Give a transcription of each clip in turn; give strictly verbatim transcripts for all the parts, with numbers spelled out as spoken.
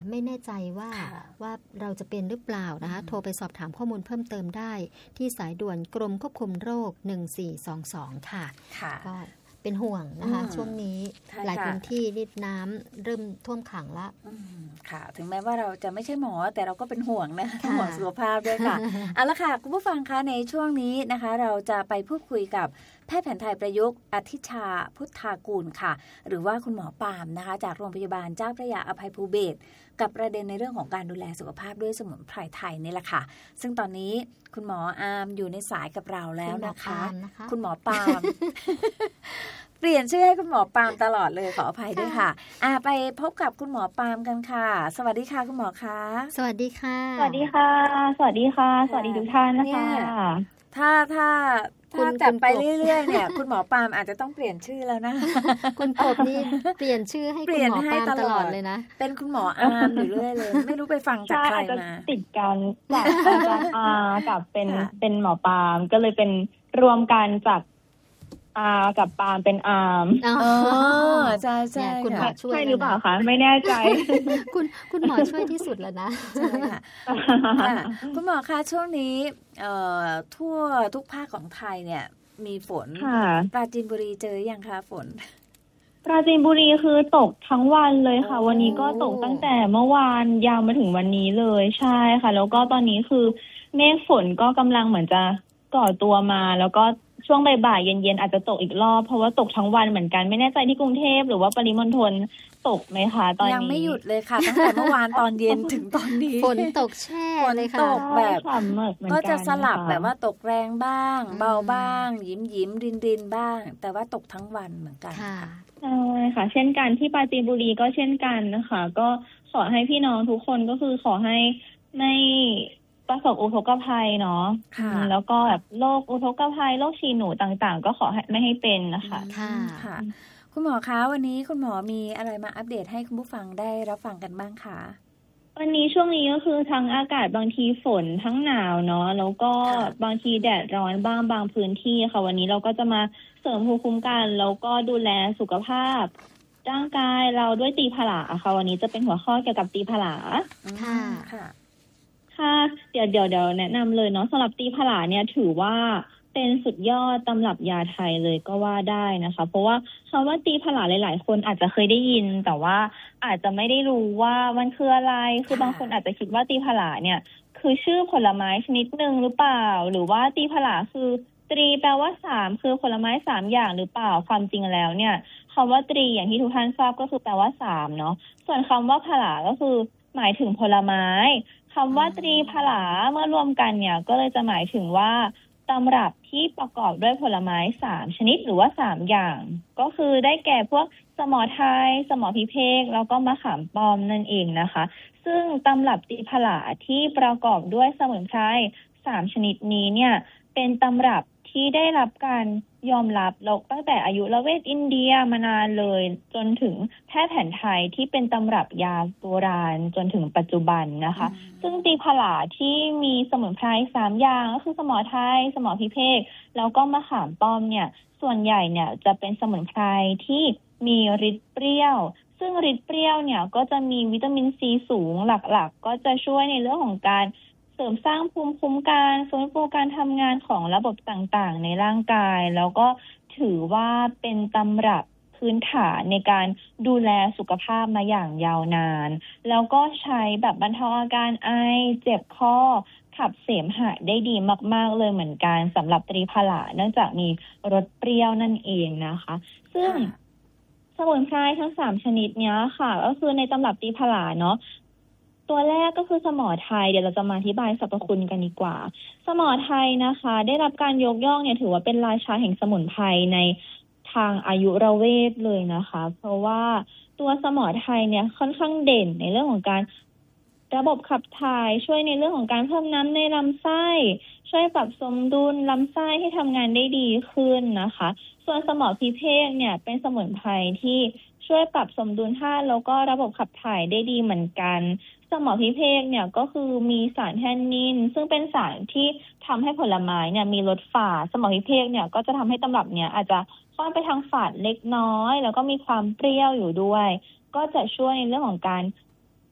ไม่แน่ใจว่าว่าเราจะเป็นหรือเปล่านะคะโทรไปสอบถามข้อมูลเพิ่มเติมได้ที่สายด่วนกรมควบคุมโรคหนึ่งสี่สองสองค่ะก็เป็นห่วงนะคะช่วงนี้หลายพื้นที่นี่น้ำเริ่มท่วมขังละค่ะถึงแม้ว่าเราจะไม่ใช่หมอแต่เราก็เป็นห่วงนะห่วงสุขภาพด้วยค่ะเอาละค่ะคุณผู้ฟังคะในช่วงนี้นะคะเราจะไปพูดคุยกับแพทย์แผนไทยประยุกต์อธิชาพุทธากูลค่ะหรือว่าคุณหมอปามนะคะจากโรงพยาบาลเจ้าพระยาอภัยภูเบศรกับประเด็นในเรื่องของการดูแลสุขภาพด้วยสมุนไพรไทยนี่แหละค่ะซึ่งตอนนี้คุณหมออาร์มอยู่ในสายกับเราแล้วนะคะคุณหมอปามเปลี่ยนชื่อให้คุณหมอปามตลอดเลยขออภัยด้วยค่ะอ่าไปพบกับคุณหมอปามกันค่ะสวัสดีค่ะคุณหมอคะสวัสดีค่ะสวัสดีค่ะสวัสดีค่ะสวัสดีทุกท่านนะคะถ้าถ้าถ้าจัดไปเรื่อยๆเนี่ยคุณหมอปามอาจจะต้องเปลี่ยนชื่อแล้วนะคุณกบนี่เปลี่ยนชื่อให้คุณหมอปามตลอดเลยนะเป็นคุณหมออาร์มอยู่เรื่อยเลยไม่รู้ไปฟังจากใครมาติดกันจากอาจารย์อากับเป็นเป็นหมอปามก็เลยเป็นรวมกันจากอากับปามเป็นอาร์มอ๋อใช่ใช่คุณหมอช่วยใช่หรือเปล่าคะไม่แน่ใจคุณคุณหมอช่วยที่สุดแล้วนะใช่ค่ะคุณหมอคะช่วงนี้เอ่อทั่วทุกภาคของไทยเนี่ยมีฝนปราจีนบุรีเจอยังคะฝนปราจีนบุรีคือตกทั้งวันเลยค่ะวันนี้ก็ตกตั้งแต่เมื่อวานยาวมาถึงวันนี้เลยใช่ค่ะแล้วก็ตอนนี้คือเมฆฝนก็กำลังเหมือนจะก่อตัวมาแล้วก็ช่วงบ่ายๆเย็นๆอาจจะตกอีกรอบเพราะว่าตกทั้งวันเหมือนกันไม่แน่ใจที่กรุงเทพหรือว่าปริมณฑลตกไหมคะตอนนี้ยังไม่หยุดเลยค่ะตั้งแต่เมื่อวานตอนเย็นถึงตอนนี้ฝนตกแช่เลยค่ะตกแบบก็จะสลับแบบว่าตกแรงบ้างเบาบ้างยิ้มยิ้มรินรินบ้างแต่ว่าตกทั้งวันเหมือนกันค่ะใช่ค่ะเช่นกันที่ปราจีนบุรีก็เช่นกันนะคะก็ขอให้พี่น้องทุกคนก็คือขอให้ไม่ประสบอุทกภัยเนาะแล้วก็แบบโรคอุทกภัยโรคฉี่หนูต่างๆก็ขอให้ไม่ให้เป็นนะคะค่ะค่ะคุณหมอคะวันนี้คุณหมอมีอะไรมาอัปเดตให้คุณผู้ฟังได้รับฟังกันบ้างคะวันนี้ช่วงนี้ก็คือทั้งอากาศบางทีฝนทั้งหนาวเนาะแล้วก็บางทีแดดร้อนบ้างบางพื้นที่ค่ะวันนี้เราก็จะมาเสริมภูมิคุ้มกันแล้วก็ดูแลสุขภาพร่างกายเราด้วยตีผลาค่ะวันนี้จะเป็นหัวข้อเกี่ยวกับตีผลาค่ะค่ะค่ะเดี๋ยวเดี๋ยวเดี๋ยวแนะนำเลยเนาะสำหรับตีผลาเนี่ยถือว่าเป็นสุดยอดตำรับยาไทยเลยก็ว่าได้นะคะเพราะว่าคำว่าตีผลาหลายๆคนอาจจะเคยได้ยินแต่ว่าอาจจะไม่ได้รู้ว่ามันคืออะไรคือบางคนอาจจะคิดว่าตีผลาเนี่ยคือชื่อผลไม้ชนิดหนึ่งหรือเปล่าหรือว่าตีผลาคือตรีแปลว่าสามคือผลไม้สามอย่างหรือเปล่าความจริงแล้วเนี่ยคำว่าตรีอย่างที่ทุกท่านทราบก็คือแปลว่าสามเนาะส่วนคำว่าผลาก็คือหมายถึงผลไม้คำว่าตรีผลาเมื่อรวมกันเนี่ยก็เลยจะหมายถึงว่าตำรับที่ประกอบด้วยผลไม้สามชนิดหรือว่าสามอย่างก็คือได้แก่พวกสมอไทยสมอพิเภกแล้วก็มะขามป้อมนั่นเองนะคะซึ่งตำรับตีผลาที่ประกอบด้วยสมุนไพรสามชนิดนี้เนี่ยเป็นตำรับที่ได้รับการยอมรับแล้วตั้งแต่อายุรเวทอินเดียมานานเลยจนถึงแพทย์แผนไทยที่เป็นตำรับยาโบราณจนถึงปัจจุบันนะคะซึ่งตีผลาที่มีสมุนไพรสามอย่างก็คือสมอไทยสมอพิเภกแล้วก็มะขามป้อมเนี่ยส่วนใหญ่เนี่ยจะเป็นสมุนไพรที่มีฤทธิ์เปรี้ยวซึ่งฤทธิ์เปรี้ยวเนี่ยก็จะมีวิตามินซีสูงหลักๆก็จะช่วยในเรื่องของการเสริมสร้างภูมิคุ้มกันฟื้นฟูการทำงานของระบบต่างๆในร่างกายแล้วก็ถือว่าเป็นตำรับพื้นฐานในการดูแลสุขภาพมาอย่างยาวนานแล้วก็ใช้แบบบรรเทาอาการไอเจ็บคอขับเสมหะได้ดีมากๆเลยเหมือนกันสำหรับตรีผลาเนื่องจากมีรสเปรี้ยวนั่นเองนะคะซึ่งสมุนไพรทั้งสามชนิดนี้ค่ะก็คือในตำรับตรีผลาเนาะตัวแรกก็คือสมอไทยเดี๋ยวเราจะมาอธิบายสรรพคุณกันดีกว่าสมอไทยนะคะได้รับการยกย่องเนี่ยถือว่าเป็นราชาแห่งสมุนไพรในทางอายุรเวทเลยนะคะเพราะว่าตัวสมอไทยเนี่ยค่อนข้างเด่นในเรื่องของการระบบขับถ่ายช่วยในเรื่องของการเพิ่มน้ำในลำไส้ช่วยปรับสมดุลลำไส้ให้ทำงานได้ดีขึ้นนะคะส่วนสมอพิเภกเนี่ยเป็นสมุนไพรที่ช่วยปรับสมดุลธาตุแล้วก็ระบบขับถ่ายได้ดีเหมือนกันสมอพิเภกเนี่ยก็คือมีสารแทนนินซึ่งเป็นสารที่ทำให้ผลไม้เนี่ยมีรสฝาดสมอพิเภกเนี่ยก็จะทำให้ตำรับเนี่ยอาจจะค่อนไปทางฝาดเล็กน้อยแล้วก็มีความเปรี้ยวอยู่ด้วยก็จะช่วยในเรื่องของการ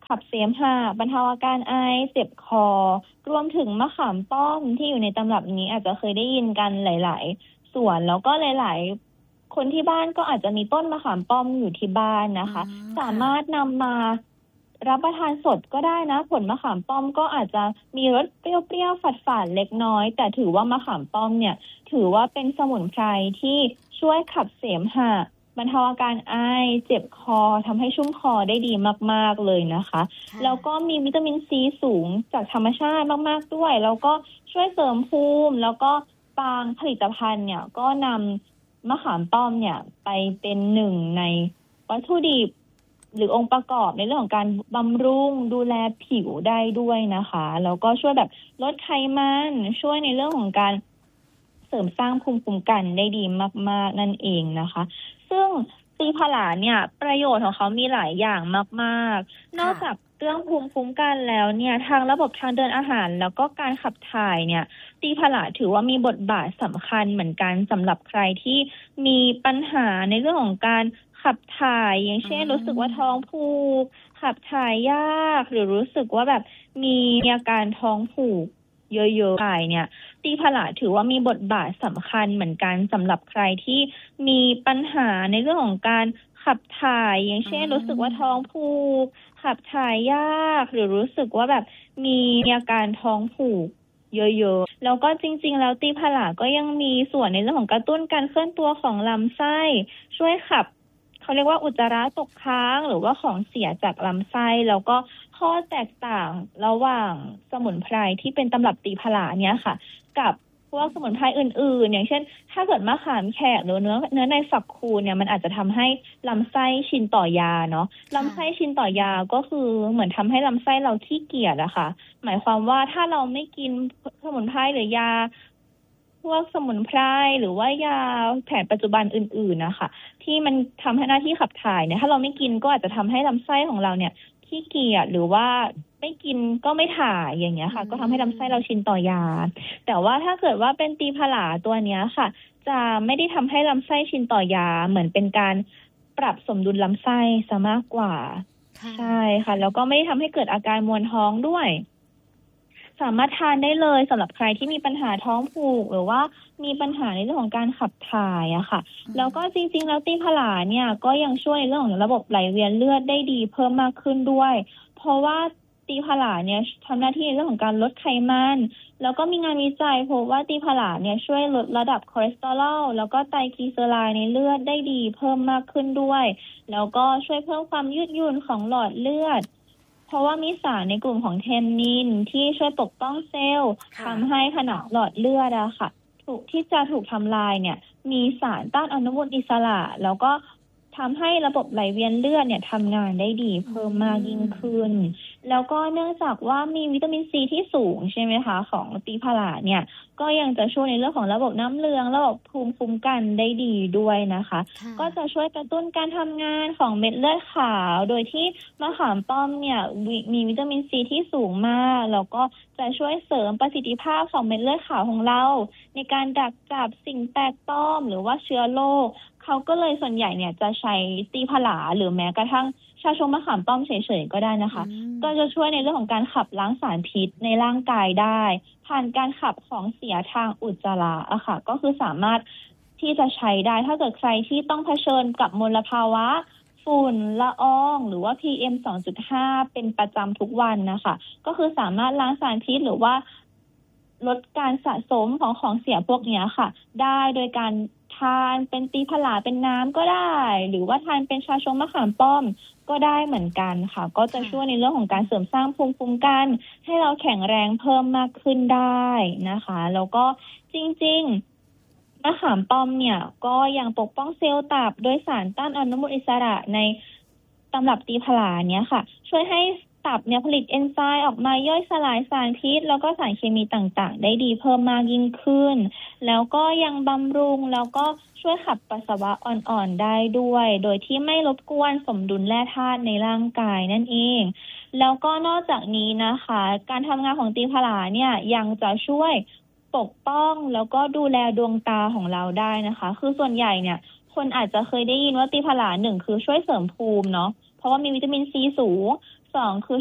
ขับเสมหะบรรเทาอาการไอเจ็บคอรวมถึงมะขามป้อมที่อยู่ในตำรับนี้อาจจะเคยได้ยินกันหลายๆส่วนแล้วก็หลายๆคนที่บ้านก็อาจจะมีต้นมะขามป้อมอยู่ที่บ้านนะคะสามารถนำมารับประทานสดก็ได้นะผลมะขามป้อมก็อาจจะมีรสเปรี้ยวๆฝาดๆเล็กน้อยแต่ถือว่ามะขามป้อมเนี่ยถือว่าเป็นสมุนไพรที่ช่วยขับเสมหะบรรเทาอาการไอเจ็บคอทำให้ชุ่มคอได้ดีมากๆเลยนะคะแล้วก็มีวิตามินซีสูงจากธรรมชาติมากๆด้วยแล้วก็ช่วยเสริมภูมิแล้วก็บางผลิตภัณฑ์เนี่ยก็นำมะขามป้อมเนี่ยไปเป็นหนึ่งในวัตถุดิบหรือองค์ประกอบในเรื่องของการบำรุงดูแลผิวได้ด้วยนะคะแล้วก็ช่วยแบบลดไขมันช่วยในเรื่องของการเสริมสร้างภูมิคุ้มกันได้ดีมากๆนั่นเองนะคะซึ่งตีผลาเนี่ยประโยชน์ของเขามีหลายอย่างมากๆนอกจากเรื่องภูมิคุ้มกันแล้วเนี่ยทางระบบทางเดินอาหารแล้วก็การขับถ่ายเนี่ยตีผลาถือว่ามีบทบาทสำคัญเหมือนกันสำหรับใครที่มีปัญหาในเรื่องของการขับถ่ายอย่างเช่นรู้สึกว่าท้องผูกขับถ่ายยากหรือรู้สึกว่าแบบมีอาการท้องผูกเยอะๆไปเนี่ยตีผลาถือว่ามีบทบาทสำคัญเหมือนกันสำหรับใครที่มีปัญหาในเรื่องของการขับถ่ายอย่างเช่นรู้สึกว่าท้องผูกขับถ่ายยากหรือรู้สึกว่าแบบมีอาการท้องผูกเยอะๆแล้วก็จริงๆแล้วตีผลาก็ยังมีส่วนในเรื่องของกระตุ้นการเคลื่อนตัวของลำไส้ช่วยขับเขาเรียกว่าอุจจาระตกค้างหรือว่าของเสียจากลำไส้แล้วก็ข้อแตกต่างระหว่างสมุนไพรที่เป็นตำรับตีผลาเนี่ยค่ะกับพวกสมุนไพรอื่นๆอย่างเช่นถ้าเกิดมะขามแขกหรือเนื้อเนื้อในฝักคูเนี่ยมันอาจจะทำให้ลำไส้ชินต่อยาเนาะลำไส้ชินต่อยาก็คือเหมือนทำให้ลำไส้เราขี้เกียจอะค่ะหมายความว่าถ้าเราไม่กินสมุนไพรหรือยาพวกสมุนไพรหรือว่ายาแผนปัจจุบันอื่นๆนะคะที่มันทำให้หน้าที่ขับถ่ายเนี่ยถ้าเราไม่กินก็อาจจะทำให้ลำไส้ของเราเนี่ยขี้เกียจหรือว่าไม่กินก็ไม่ถ่ายอย่างเงี้ยค่ะก็ทำให้ลำไส้เราชินต่อยาแต่ว่าถ้าเกิดว่าเป็นตีผลาตัวเนี้ยค่ะจะไม่ได้ทำให้ลำไส้ชินต่อยาเหมือนเป็นการปรับสมดุลลำไส้ซะมากกว่าใช่ค่ะแล้วก็ไม่ได้ทำให้เกิดอาการมวนท้องด้วยสามารถทานได้เลยสำหรับใครที่มีปัญหาท้องผูกหรือว่ามีปัญหาในเรื่องของการขับถ่ายอะค่ะแล้วก็จริงๆแล้วตีผลาเนี่ยก็ยังช่วยในเรื่องของระบบไหลเวียนเลือดได้ดีเพิ่มมากขึ้นด้วยเพราะว่าตีผลาเนี่ยทำหน้าที่ในเรื่องของการลดไขมันแล้วก็มีงานวิจัยพบว่าตีผลาเนี่ยช่วยลดระดับคอเลสเตอรอลแล้วก็ไตรกลีเซอไรด์ในเลือดได้ดีเพิ่มมากขึ้นด้วยแล้วก็ช่วยเพิ่มความยืดหยุ่นของหลอดเลือดเพราะว่ามีสารในกลุ่มของเทนนินที่ช่วยปกป้องเซลล์ทำให้ผนังหลอดเลือดอะค่ะถูกที่จะถูกทำลายเนี่ยมีสารต้านอนุมูลอิสระแล้วก็ทำให้ระบบไหลเวียนเลือดเนี่ยทำงานได้ดีเพิ่มมากยิ่งขึ้นแล้วก็เนื่องจากว่ามีวิตามินซีที่สูงใช่ไหมคะของตีผลาเนี่ยก็ยังจะช่วยในเรื่องของระบบน้ำเหลืองระบบภูมิคุ้มกันได้ดีด้วยนะคะก็จะช่วยกระตุ้นการทำงานของเม็ดเลือดขาวโดยที่มะขามป้อมเนี่ยมีวิตามินซีที่สูงมากแล้วก็จะช่วยเสริมประสิทธิภาพของเม็ดเลือดขาวของเราในการดักจับสิ่งแปลกปลอมหรือว่าเชื้อโรคเขาก็เลยส่วนใหญ่เนี่ยจะใช้ตีผลาหรือแม้กระทั่งชาชงมะขามป้อมเฉยๆก็ได้นะคะก็จะช่วยในเรื่องของการขับล้างสารพิษในร่างกายได้ผ่านการขับของเสียทางอุจจาระอะค่ะก็คือสามารถที่จะใช้ได้ถ้าเกิดใครที่ต้องเผชิญกับมลภาวะฝุ่นละอองหรือว่า พี เอ็ม สองจุดห้า เป็นประจำทุกวันนะคะก็คือสามารถล้างสารพิษหรือว่าลดการสะสมของของเสียพวกนี้ค่ะได้โดยการทานเป็นตีผลาเป็นน้ำก็ได้หรือว่าทานเป็นชาชงมะขามป้อมก็ได้เหมือนกันค่ะก็จะช่วยในเรื่องของการเสริมสร้างภูมิคุ้มกันให้เราแข็งแรงเพิ่มมากขึ้นได้นะคะแล้วก็จริงๆมะขามป้อมเนี่ยก็ยังปกป้องเซลล์ตับโดยสารต้านอนุมูลอิสระในตำรับตีผลาเนี่ยค่ะช่วยให้ตับเนี่ยผลิตเอนไซม์ออกมาย่อยสลายสารพิษแล้วก็สารเคมีต่างๆได้ดีเพิ่มมากยิ่งขึ้นแล้วก็ยังบำรุงแล้วก็ช่วยขับปัสสาวะอ่อนๆได้ด้วยโดยที่ไม่รบกวนสมดุลแร่ธาตุในร่างกายนั่นเองแล้วก็นอกจากนี้นะคะการทำงานของตีผลาเนี่ยยังจะช่วยปกป้องแล้วก็ดูแลดวงตาของเราได้นะคะคือส่วนใหญ่เนี่ยคนอาจจะเคยได้ยินว่าตีผลาหนึ่งคือช่วยเสริมภูมิเนาะเพราะว่ามีวิตามินซีสูงสองคือ